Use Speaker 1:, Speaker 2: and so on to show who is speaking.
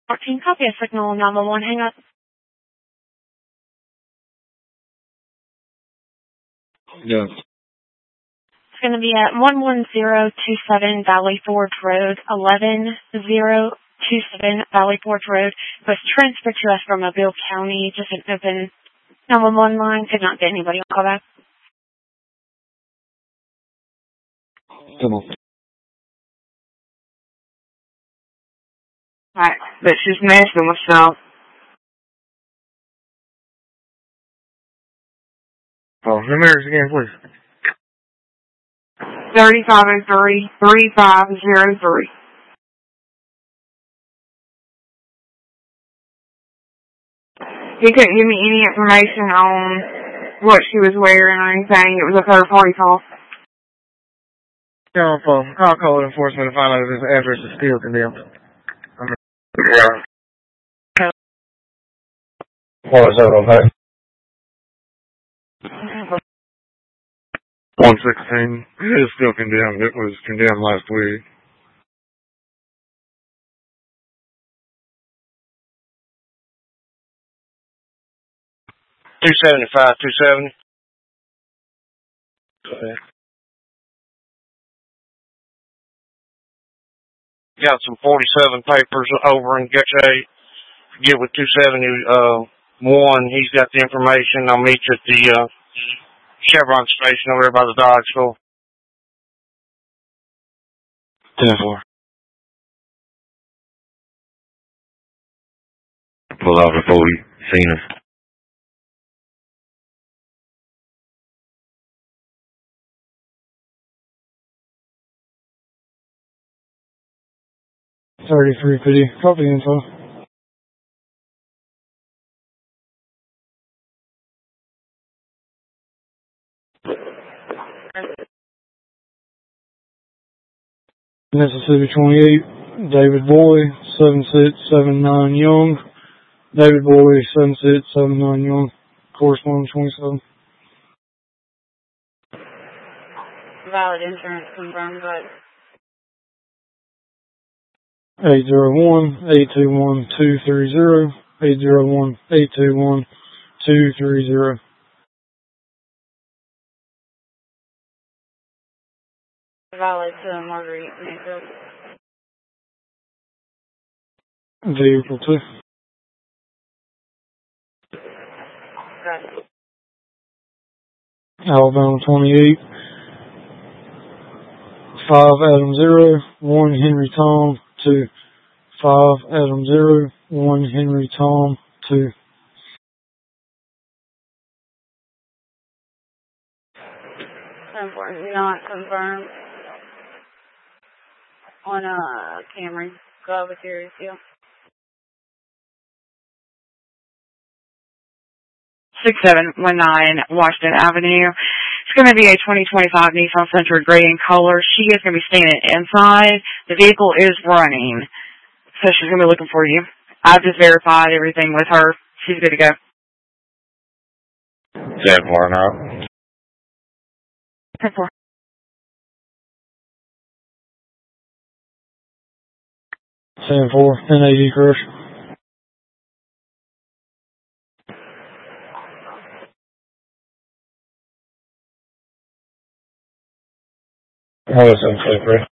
Speaker 1: 14, copy a signal 911, hang up.
Speaker 2: Yes.
Speaker 1: It's going to be at 11027 Valley Forge Road, 11027 Valley Forge Road. It was transferred to us from Mobile County, just an open 911 line. Could not get anybody on call back.
Speaker 2: Come on.
Speaker 3: Alright, that's just Nashville myself.
Speaker 2: Oh, numbers again, please.
Speaker 3: 3503-3503. He couldn't give me any information on what she was wearing or anything. It was a third party call.
Speaker 2: Yeah, on phone. I'll call enforcement to find out if this address is still condemned. What is that, okay? 116. It is still condemned. It was condemned last week. $275, $270. Okay. Got some 47 papers over in good shape. Get with 271. He's got the information. I'll meet you at the Chevron station over there by the Dodge store. 10-4. Pull out before we seen us. $33.50. Copy info. Mississippi 28, David Boy, 7679 Young. David Boy, 7679 Young. Correspondent 27.
Speaker 1: Valid insurance confirmed, but
Speaker 3: 801-821-230. 801-821-230.
Speaker 1: valid to Marguerite Mayfield.
Speaker 3: Vehicle 2.
Speaker 1: Got it.
Speaker 3: Alabama 28. 5 Adam 0, 1 Henry Tom 2. 5 Adam 0, 1 Henry Tom 2.
Speaker 1: Not confirmed on Camry. Go with your deal. 6719 Washington Avenue. It's going to be a 2025 Nissan Sentra gray in color. She is going to be standing inside. The vehicle is running, so she's going to be looking for you. I've just verified everything with her. She's good to go.
Speaker 2: 10-4 now.
Speaker 1: 10-4.
Speaker 3: 10-4, NAD crush.
Speaker 2: Oh, it's in